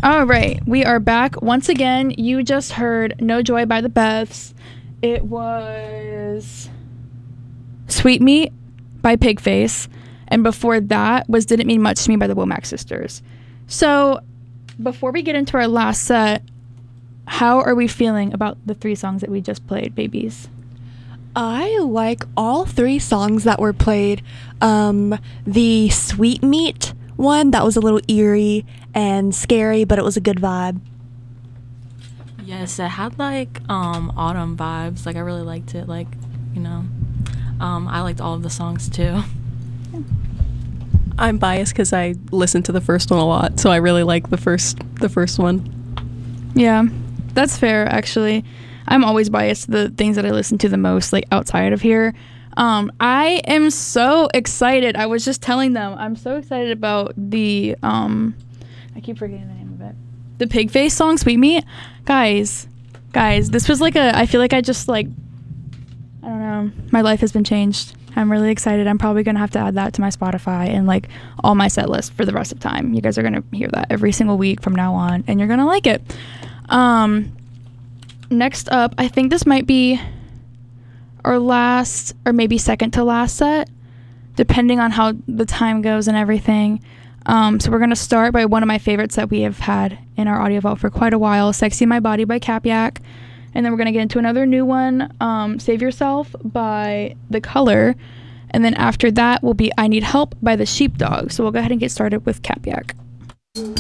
All right, we are back once again. You just heard No Joy by the Beths. It was Sweet Meat by Pigface. And before that was Didn't Mean Much to Me by the Womack Sisters. So before we get into our last set, how are we feeling about the 3 songs that we just played, babies? I like all 3 songs that were played. The Sweet Meat one, that was a little eerie and scary, but it was a good vibe. Yes, it had like autumn vibes. Like I really liked it. Like, you know, I liked all of the songs too. I'm biased because I listened to the first one a lot, so I really like the first one. Yeah, that's fair, actually. I'm always biased to the things that I listen to the most, like outside of here. I am so excited. I was just telling them, I'm so excited about the, I keep forgetting the name of it. The Pigface song, Sweet Meat. Guys, this was like I feel like I just like, I don't know, my life has been changed. I'm really excited. I'm probably going to have to add that to my Spotify and like all my set list for the rest of time. You guys are going to hear that every single week from now on, and you're going to like it. Next up, I think this might be our last or maybe second to last set, depending on how the time goes and everything. So we're going to start by one of my favorites that we have had in our audio vault for quite a while, Sexy My Body by Capiac. And then we're going to get into another new one, Save Yourself by The Color. And then after that will be I Need Help by The Sheepdog. So we'll go ahead and get started with Capiac.